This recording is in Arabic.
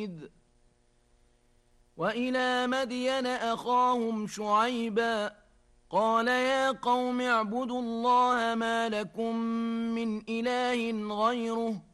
وإلى مدين أخاهم شعيبا قال يا قوم اعبدوا الله ما لكم من إله غيره